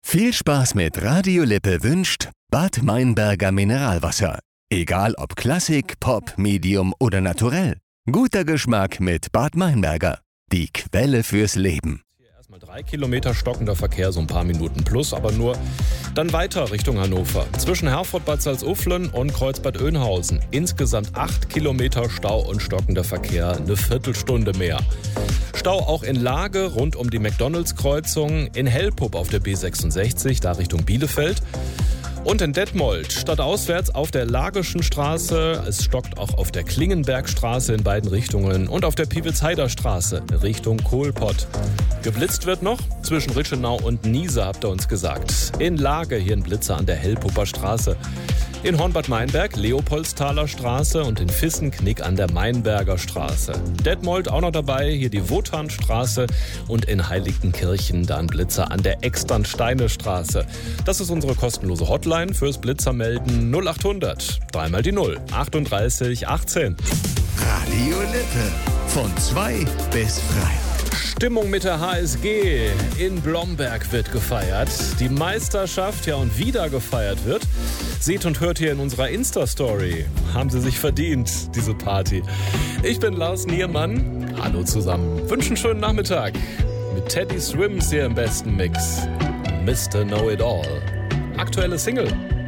Viel Spaß mit Radio Lippe wünscht Bad Meinberger Mineralwasser. Egal ob Klassik, Pop, Medium oder Naturell. Guter Geschmack mit Bad Meinberger. Die Quelle fürs Leben. Erstmal 3 Kilometer stockender Verkehr, so ein paar Minuten plus, aber nur dann weiter Richtung Hannover. Zwischen Herford, Bad Salzuflen und Kreuzbad Oeynhausen. Insgesamt 8 Kilometer Stau und stockender Verkehr, eine Viertelstunde mehr. Stau auch in Lage rund um die McDonalds-Kreuzung, in Hellpupp auf der B66, da Richtung Bielefeld. Und in Detmold, stadtauswärts auf der Lageschen Straße. Es stockt auch auf der Klingenbergstraße in beiden Richtungen und auf der Piewitzheider Straße Richtung Kohlpott. Geblitzt wird noch zwischen Ritschenau und Niese, habt ihr uns gesagt. In Lage hier ein Blitzer an der Hellpupper Straße. In Hornbad Meinberg, Leopoldsthaler Straße und in Vissen Knick an der Meinberger Straße. Detmold auch noch dabei, hier die Wotanstraße und in Heiligenkirchen dann Blitzer an der Externsteine Straße. Das ist unsere kostenlose Hotline fürs Blitzermelden 0800 3 die 0 38 18. Radio Lippe. Von 2 bis 3. Stimmung mit der HSG. In Blomberg wird gefeiert. Die Meisterschaft, ja, und wieder gefeiert wird. Seht und hört hier in unserer Insta-Story. Haben sie sich verdient, diese Party. Ich bin Lars Niermann. Hallo zusammen. Wünschen einen schönen Nachmittag. Mit Teddy Swims hier im besten Mix. Mr. Know It All. Aktuelle Single.